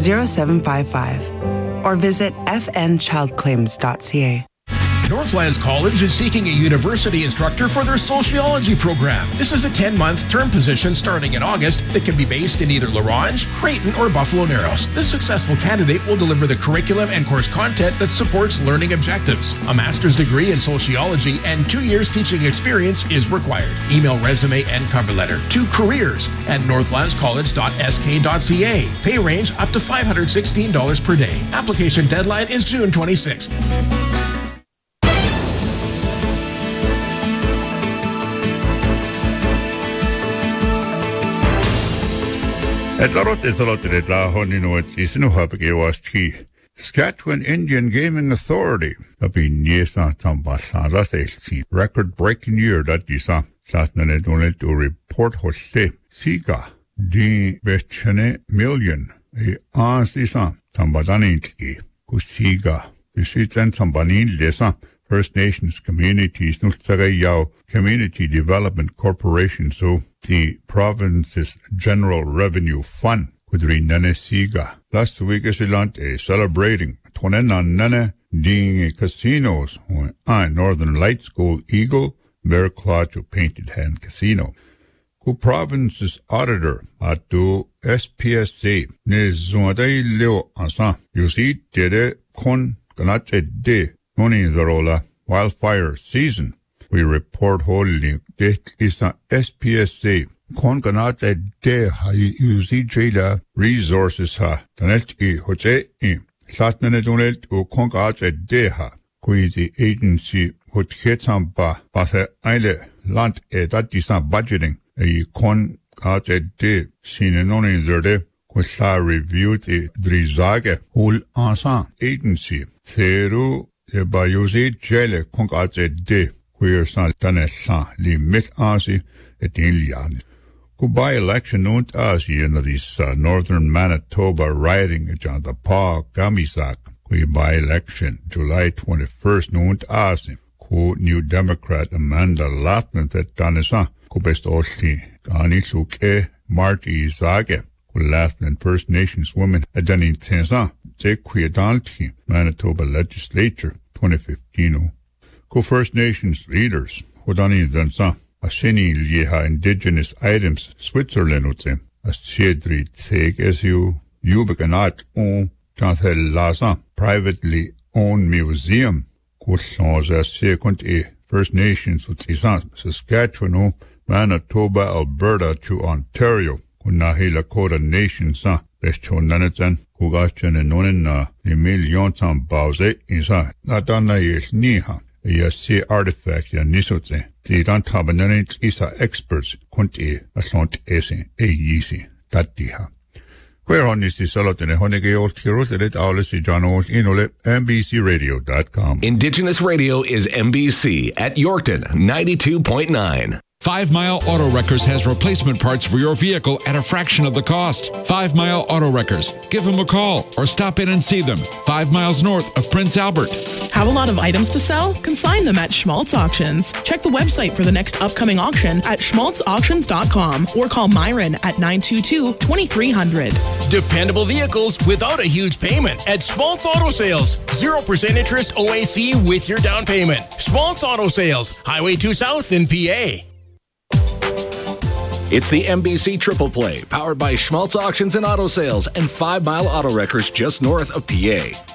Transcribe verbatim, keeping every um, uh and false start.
zero seven five five or visit f n child claims dot c a. Northlands College is seeking a university instructor for their sociology program. This is a ten-month term position starting in August that can be based in either La Ronge, Creighton, or Buffalo Narrows. This successful candidate will deliver the curriculum and course content that supports learning objectives. A master's degree in sociology and two years teaching experience is required. Email resume and cover letter to careers at northlands college dot s k dot c a. Pay range up to five hundred sixteen dollars per day. Application deadline is June twenty-sixth. Etarot esalot etla honino et isinu habge was ki Saskatchewan Indian Gaming Authority api niesa tambasa raselsi record breaking year that disa satnane donet to report hoste siga di betchane million e ansisa tambadani ki kusiga bisitan tambanin lesa First Nations communities Nultsagayao Community Development Corporation so the province's general revenue fund kudri nane siga. Last week is Ilante celebrating twenena nane ding casinos on Northern Lights Gold Eagle, Bear Claw to Painted Hand Casino. Ku province's auditor atu S P S A ne zuadai leo asa yusi tere kon kanate de noni zarola wildfire season. We report wholly that is a S P S A konganate de ha yusi jela resources ha tanet e hoche e satnane donet o kongate de ha kuizi agency hotketamba base eile land e dat disa budgeting e kon ate de sinenoni zerde kusa review the drizage hol ansa agency zero e ba yusi jele kongate de queer san tanessa li mit asi et ilian. Goodbye election known asi in this uh, northern Manitoba riding on the Pa Gamisak. Goodbye election July twenty-first known asi. Ku New Democrat Amanda Lathman that tanessa ku best osti gani suke Marty Zage. Ku Lathman First Nations woman adani tensa te kwiedanti Manitoba legislature twenty fifteen. Ku First Nations leaders, hodani dansa, asini lieha indigenous items, Switzerland utse, as chedri tseg esu, yubekanat on, chanthel lasa, privately owned museum, kursons as second e, First Nations utse, Saskatchewan, Manitoba, Alberta to Ontario, kunahi Lakota Nation sa, beshon nanetsan, kugachan and nonina, ni million tam bauze, isa, natana yes niha. Ya se artifact ya nisote. The rantabananit isa experts kunti asont ese e yisi tatiha. Where on is the salotene honege old heroes at it alles jano inole M B C radio dot com. Indigenous Radio is M B C at Yorkton ninety-two point nine. Five Mile Auto Wreckers has replacement parts for your vehicle at a fraction of the cost. Five Mile Auto Wreckers. Give them a call or stop in and see them. Five miles north of Prince Albert. Have a lot of items to sell? Consign them at Schmaltz Auctions. Check the website for the next upcoming auction at schmaltz auctions dot com or call Myron at nine two two, two three zero zero. Dependable vehicles without a huge payment at Schmaltz Auto Sales. zero percent interest O A C with your down payment. Schmaltz Auto Sales, Highway two South in P A. It's the M B C Triple Play, powered by Schmaltz Auctions and Auto Sales and Five Mile Auto Wreckers just north of P A.